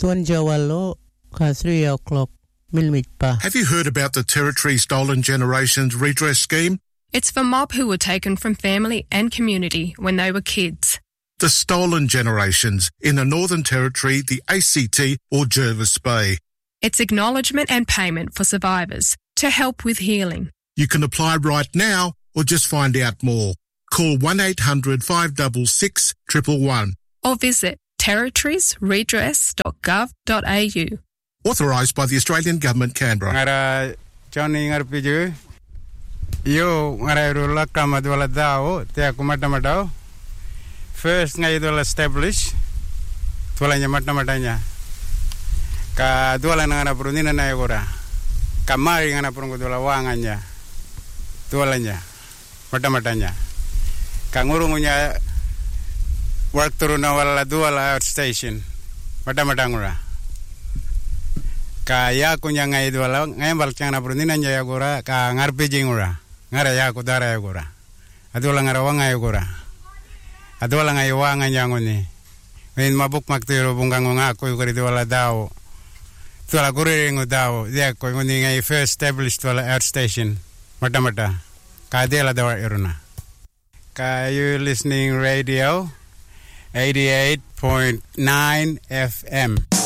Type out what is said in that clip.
Tuan Jawalo ka 3 o'clock milmit pa. Have you heard about the Territory Stolen Generations Redress Scheme? It's for mob who were taken from family and community when they were kids. The stolen generations in the Northern Territory, the ACT or Jervis Bay. It's acknowledgement and payment for survivors to help with healing. You can apply right now or just find out more. Call 1-800-566-111. Or visit territoriesredress.gov.au. Authorised by the Australian Government, Canberra. Ngara Johnny ngarpiju. Yo ngara rula kamadwala dao te akumata matao. First ngai dola establish tualanya mata-matanya. Ka duala ngana prunina na yagora. Kamari ngana prungu dola wanganya. Tualanya mata-matanya. Ka ngurungunya work turuna wala duala outstation. Mata-matangura. Ka ya kunya ngai dola ngai balchana prunina nya yagora ka ngarpijingura. Ngara ya kudara yagora. Adola ngara wanga yagora. Adola ngai wanga nyangoni. When mabuk maktiro bungango ngako yukari dola dao. Tuala kuriringo dao. Dia ko ngoni ngai first established dola outstation. Mata-mata. Ka dela dawa iruna. Ka you listening radio 88.9 FM.